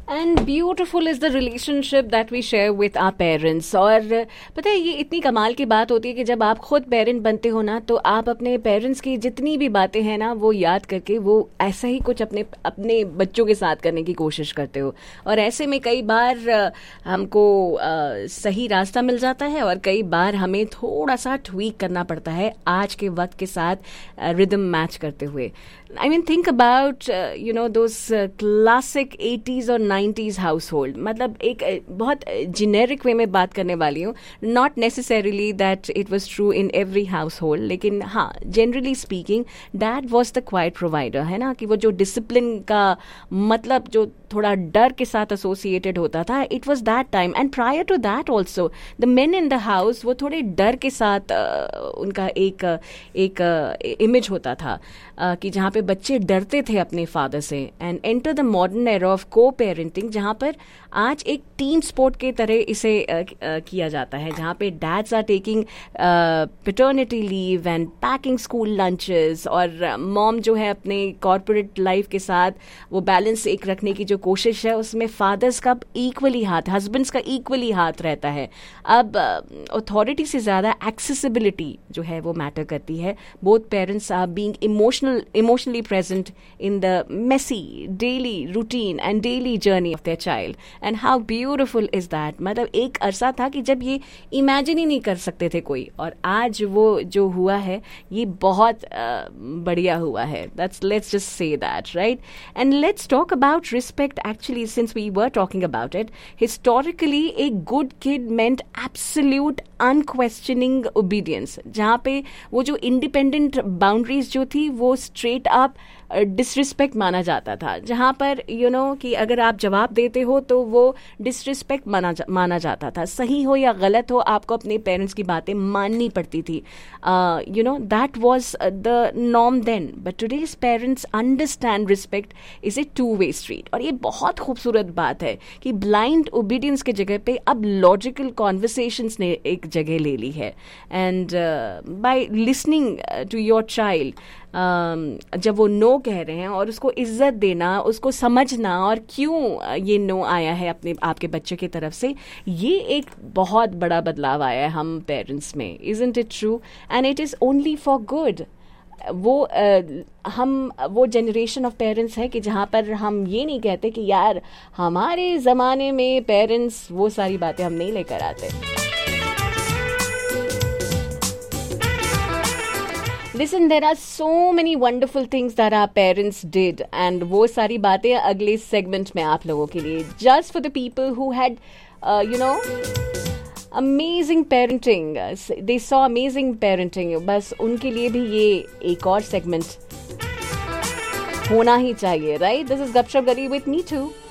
And beautiful is the relationship that we share with our parents. और पता है, ये इतनी कमाल की बात होती है कि जब आप खुद पेरेंट बनते हो ना, तो आप अपने पेरेंट्स की जितनी भी बातें हैं ना, वो याद करके वो ऐसा ही कुछ अपने अपने बच्चों के साथ करने की कोशिश करते हो। और ऐसे में कई बार हमको सही रास्ता मिल जाता है, और कई बार हमें थोड़ा सा ट्वीक करना पड़ता है आज के वक्त के साथ रिदम मैच करते हुए। I mean, think about, those classic 80s और 90s household. मतलब एक बहुत generic way में बात करने वाली हूँ. Not necessarily that it was true in every household, लेकिन हाँ, generally speaking, dad was the quiet provider, है ना, कि वो जो discipline का मतलब जो थोड़ा डर के साथ associated होता था, it was that time. And prior to that also, the men in the house, वो थोड़े डर के साथ उनका एक image होता था, कि जहाँ पे बच्चे डरते थे अपने फादर से। And enter the modern era of को पेरेंटिंग, जहाँ पर आज एक टीम स्पोर्ट के तरह इसे किया जाता है, जहाँ पे dads are taking paternity leave and packing school lunches, और मॉम जो है अपने कॉर्पोरेट लाइफ के साथ वो बैलेंस एक रखने की जो कोशिश है, उसमें फादर्स का इक्वली हाथ, हस्बैंड्स का इक्वली हाथ रहता है। अब अथॉरिटी से ज़्यादा एक्सेसिबिलिटी जो है वो मैटर करती है। Both parents are being emotionally present in the messy daily routine and daily journey of their child. And how beautiful is that? मतलब एक अरसा था कि जब ये इमेजिन ही नहीं कर सकते थे कोई, और आज वो जो हुआ है ये बहुत बढ़िया हुआ है। Let's just say that, right? And let's talk about respect actually, since we were talking about it. Historically, a good kid meant absolute unquestioning obedience, जहाँ पे वो जो independent boundaries जो थी वो स्ट्रेट अप डिसरिस्पेक्ट माना जाता था, जहाँ पर कि अगर आप जवाब देते हो तो वो डिसरिस्पेक्ट माना जाता था। सही हो या गलत हो, आपको अपने पेरेंट्स की बातें माननी पड़ती थी। That was the norm then, but today's parents understand respect is a two way street. और ये बहुत खूबसूरत बात है कि ब्लाइंड ओबीडियंस के जगह पे अब लॉजिकल कॉन्वर्सेशंस ने एक जगह ले ली है। And by listening to your child, जब वो नो कह रहे हैं, और उसको इज्जत देना, उसको समझना, और क्यों ये नो आया है आपके बच्चे की तरफ से, ये एक बहुत बड़ा बदलाव आया है हम पेरेंट्स में। Isn't it true? And it is only for good. वो जनरेशन ऑफ पेरेंट्स है कि जहाँ पर हम ये नहीं कहते कि यार हमारे ज़माने में पेरेंट्स वो सारी बातें हम नहीं लेकर आते। Listen, there are so many wonderful things that our parents did, and वो सारी बातें अगले segment में आप लोगों के लिए, just for the people who had, amazing parenting, they saw amazing parenting, बस उनके लिए भी ये एक और segment होना ही चाहिए, right? This is गपशप गली with me too.